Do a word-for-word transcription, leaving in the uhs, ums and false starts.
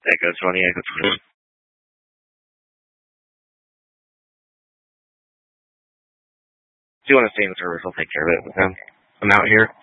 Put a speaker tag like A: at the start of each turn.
A: Echo twenty, Echo twenty. If you want to stay in service, I'll take care of it with him. I'm out here.